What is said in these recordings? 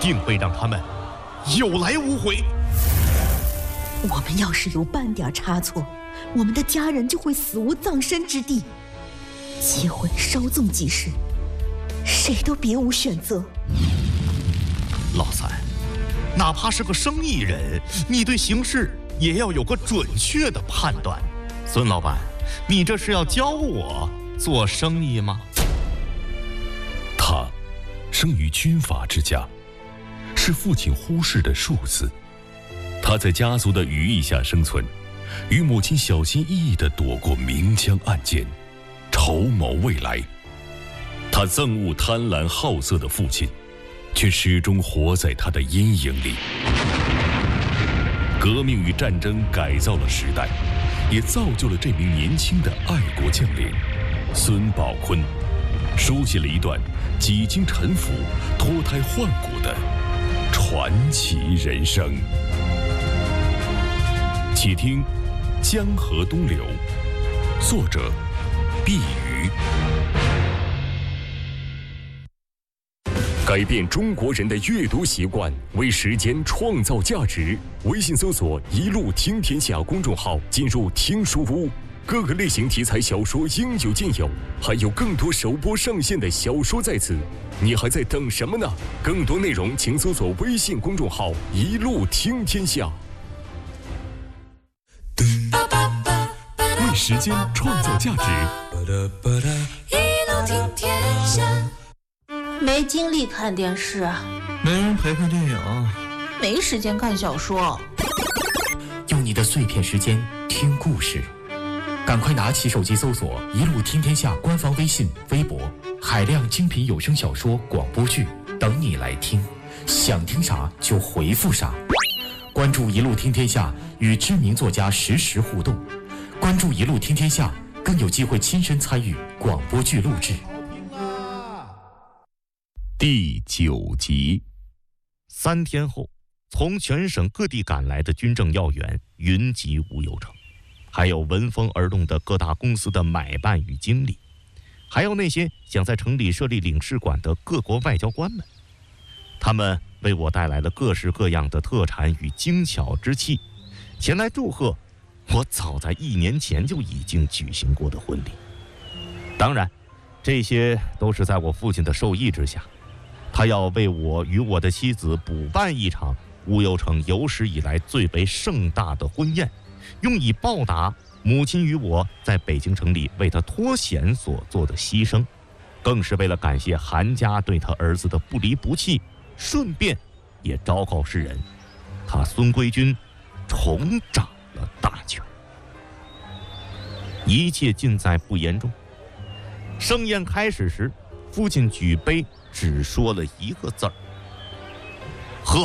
定会让他们有来无回。 我们要是有半点差错，我们的家人就会死无葬身之地。机会稍纵即逝，谁都别无选择。 老三，哪怕是个生意人，你对形势也要有个准确的判断。孙老板，你这是要教我做生意吗？ 他生于军阀之家，是父亲忽视的庶子。他在家族的羽翼下生存，与母亲小心翼翼地躲过明枪暗箭，筹谋未来。他憎恶贪婪好色的父亲，却始终活在他的阴影里。革命与战争改造了时代，也造就了这名年轻的爱国将领孙宝坤，书写了一段几经沉浮、脱胎换骨的传奇人生。且听《江河东流》，作者毕瑜。改变中国人的阅读习惯，为时间创造价值。微信搜索“一路听天下”公众号，进入听书屋，各个类型题材小说应有尽有，还有更多首播上线的小说在此，你还在等什么呢？更多内容请搜索微信公众号“一路听天下”。为时间创造价值， 一路听天下。没精力看电视， 没人陪看电影， 没时间看小说。 用你的碎片时间听故事，赶快拿起手机搜索“一路听天下”官方微信、微博，海量精品有声小说、广播剧等你来听，想听啥就回复啥。关注“一路听天下”，与知名作家实时互动。关注“一路听天下”，更有机会亲身参与广播剧录制。 第9集。3天后，从全省各地赶来的军政要员云集吴有城，还有闻风而动的各大公司的买办与经理，还有那些想在城里设立领事馆的各国外交官们。他们为我带来了各式各样的特产与精巧之器，前来祝贺我早在1年前就已经举行过的婚礼。当然，这些都是在我父亲的授意之下，他要为我与我的妻子补办一场吴有城有史以来最为盛大的婚宴，用以报答母亲与我在北京城里为他脱险所做的牺牲，更是为了感谢韩家对他儿子的不离不弃，顺便也昭告世人，他孙规军重掌了大权。一切尽在不言中。盛宴开始时，父亲举杯只说了一个字儿：喝。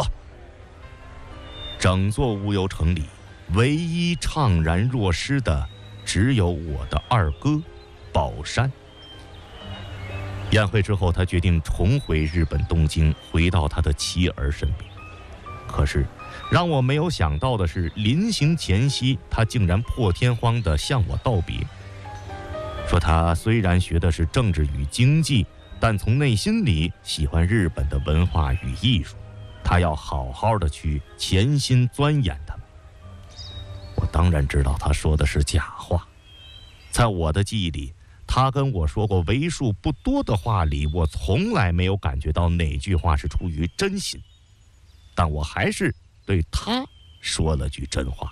整座乌有城里唯一怅然若失的只有我的二哥宝山。宴会之后，他决定重回日本东京，回到他的妻儿身边。可是让我没有想到的是，临行前夕，他竟然破天荒地向我道别，说他虽然学的是政治与经济，但从内心里喜欢日本的文化与艺术，他要好好的去潜心钻研它们。我当然知道他说的是假话，在我的记忆里，他跟我说过为数不多的话里，我从来没有感觉到哪句话是出于真心，但我还是对他说了句真话：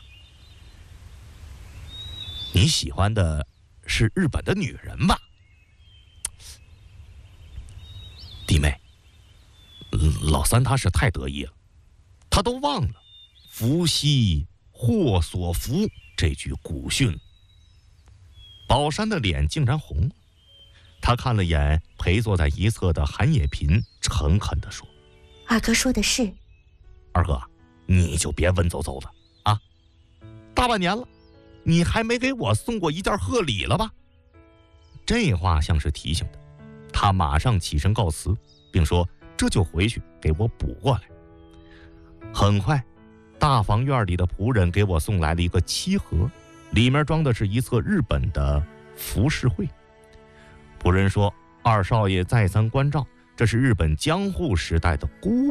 你喜欢的是日本的女人吧？弟妹，老三他是太得意了，他都忘了福兮祸所伏这句古训。宝山的脸竟然红了，他看了眼陪坐在一侧的韩野平，诚恳地说： 二哥说的是。 二哥，你就别文绉绉的啊，大半年了，你还没给我送过一件贺礼了吧？这话像是提醒的，他马上起身告辞，并说这就回去给我补过来。很快，大房院里的仆人给我送来了一个漆盒，里面装的是一册日本的浮世绘。仆人说，二少爷再三关照，这是日本江户时代的孤